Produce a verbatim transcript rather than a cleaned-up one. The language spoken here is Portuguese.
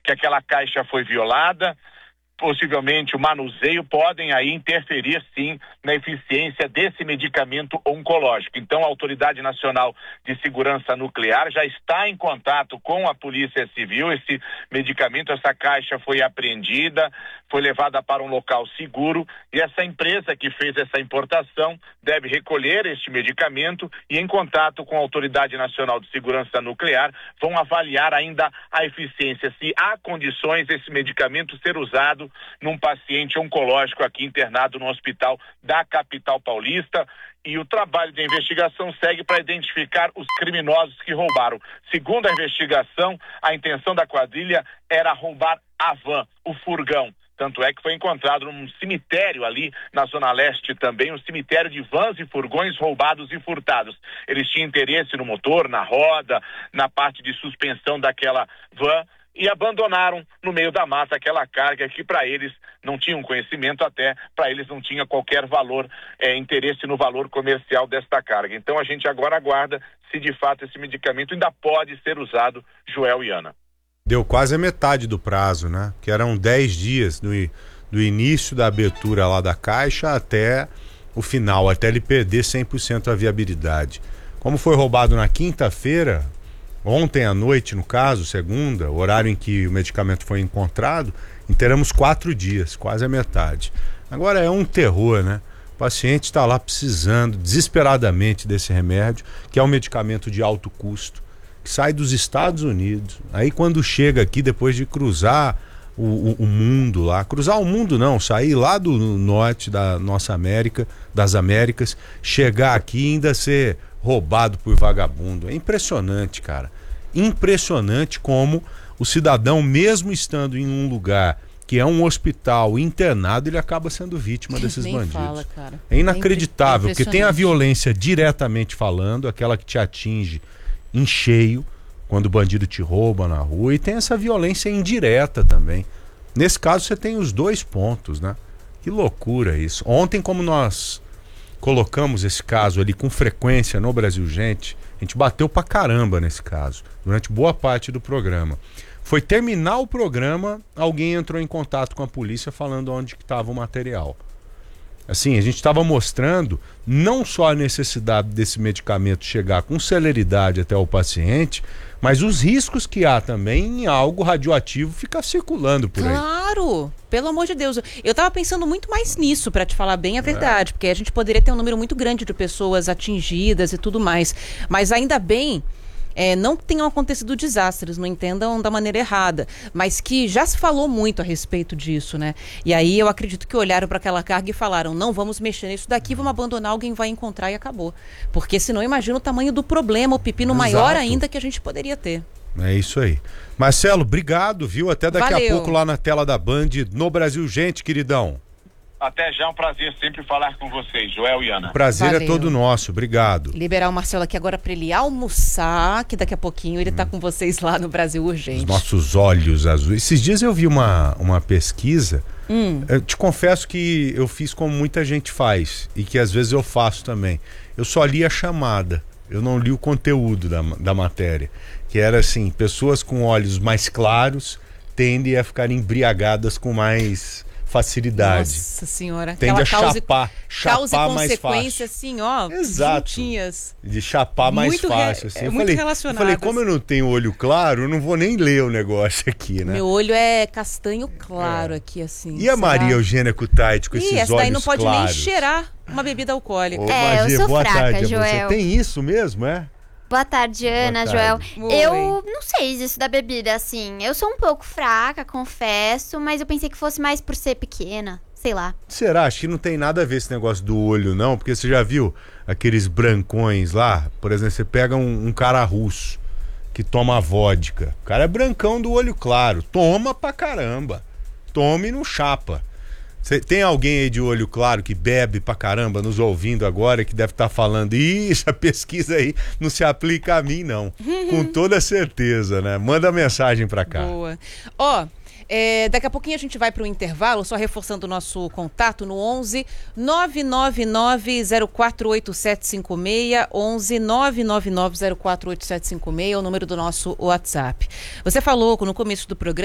que aquela caixa foi violada. Possivelmente o manuseio podem aí interferir sim na eficiência desse medicamento oncológico. Então a Autoridade Nacional de Segurança Nuclear já está em contato com a Polícia Civil. Esse medicamento, essa caixa foi apreendida, foi levada para um local seguro e essa empresa que fez essa importação deve recolher este medicamento e em contato com a Autoridade Nacional de Segurança Nuclear vão avaliar ainda a eficiência, se há condições desse medicamento ser usado num paciente oncológico aqui internado no hospital da capital paulista. E o trabalho de investigação segue para identificar os criminosos que roubaram. Segundo a investigação, a intenção da quadrilha era roubar a van, o furgão. Tanto é que foi encontrado num cemitério ali na Zona Leste também, um cemitério de vans e furgões roubados e furtados. Eles tinham interesse no motor, na roda, na parte de suspensão daquela van, e abandonaram no meio da mata aquela carga que para eles não tinham conhecimento, até para eles não tinha qualquer valor, é, interesse no valor comercial desta carga. Então a gente agora aguarda se de fato esse medicamento ainda pode ser usado, Joel e Ana. Deu quase a metade do prazo, né? Que eram dez dias do, do início da abertura lá da caixa até o final, até ele perder cem por cento a viabilidade. Como foi roubado na quinta-feira, ontem à noite, no caso, segunda, o horário em que o medicamento foi encontrado, teremos quatro dias, quase a metade. Agora é um terror, né? O paciente está lá precisando desesperadamente desse remédio, que é um medicamento de alto custo, que sai dos Estados Unidos. Aí quando chega aqui, depois de cruzar o, o, o mundo lá, cruzar o mundo não, sair lá do norte da nossa América, das Américas, chegar aqui e ainda ser roubado por vagabundo. É impressionante, cara. Impressionante como o cidadão, mesmo estando em um lugar que é um hospital internado, ele acaba sendo vítima desses Nem bandidos. fala, cara. É inacreditável, é porque tem a violência diretamente falando, aquela que te atinge em cheio, quando o bandido te rouba na rua, e tem essa violência indireta também. Nesse caso você tem os dois pontos, né? Que loucura isso. Ontem, como nós colocamos esse caso ali com frequência no Brasil Gente, a gente bateu pra caramba nesse caso, durante boa parte do programa. Foi terminar o programa, alguém entrou em contato com a polícia falando onde que estava o material. Assim, a gente estava mostrando não só a necessidade desse medicamento chegar com celeridade até o paciente, mas os riscos que há também em algo radioativo ficar circulando por aí. Claro, pelo amor de Deus. Eu estava pensando muito mais nisso, para te falar bem a verdade, é. porque a gente poderia ter um número muito grande de pessoas atingidas e tudo mais. Mas ainda bem... É, não que tenham acontecido desastres, não entendam da maneira errada, mas que já se falou muito a respeito disso, né? E aí eu acredito que olharam para aquela carga e falaram, não, vamos mexer nisso daqui, vamos abandonar, alguém vai encontrar e acabou. Porque senão imagina o tamanho do problema, o pepino Exato. maior ainda que a gente poderia ter. É isso aí. Marcelo, obrigado, viu? Até daqui Valeu. a pouco lá na tela da Band, no Brasil Gente, queridão. Até já, é um prazer sempre falar com vocês, Joel e Ana. O prazer Valeu. é todo nosso, obrigado. Liberar o Marcelo aqui agora para ele almoçar, que daqui a pouquinho ele hum. tá com vocês lá no Brasil Urgente. Os nossos olhos azuis. Esses dias eu vi uma, uma pesquisa, hum. eu te confesso que eu fiz como muita gente faz, e que às vezes eu faço também. Eu só li a chamada, eu não li o conteúdo da, da matéria, que era assim, pessoas com olhos mais claros tendem a ficar embriagadas com mais... facilidade. Nossa senhora. Tende a causa, chapar, causa chapar e mais consequência, fácil. assim, ó, Exato. juntinhas. De chapar mais Muito fácil. re... Assim. é Eu muito falei, relacionadas. eu falei, como eu não tenho olho claro, eu não vou nem ler o negócio aqui, né? Meu olho é castanho claro é. aqui, assim. E a Maria Eugênia Kutaiti com Ih, esses essa olhos daí não pode claros? nem cheirar uma bebida alcoólica. Ô, É, Magia, eu sou boa fraca, tarde a Joel. você. Tem isso mesmo, é? Boa tarde, Ana, Boa Joel. tarde. Oi. Eu não sei disso da bebida, assim. Eu sou um pouco fraca, confesso, mas eu pensei que fosse mais por ser pequena. Sei lá. Será? Acho que não tem nada a ver esse negócio do olho, não, porque você já viu aqueles brancões lá? Por exemplo, você pega um, um cara russo que toma vodka. O cara é brancão do olho claro. Toma pra caramba. Toma e não chapa. Cê, tem alguém aí de olho claro que bebe pra caramba nos ouvindo agora, que deve estar falando, ih, essa pesquisa aí não se aplica a mim, não. Com toda certeza, né? Manda mensagem pra cá. Boa. Ó... É, daqui a pouquinho a gente vai para o intervalo, só reforçando o nosso contato no onze nove nove nove zero quatro oito sete cinco seis, onze nove nove nove zero quatro oito sete cinco seis é o número do nosso WhatsApp. Você falou no começo do programa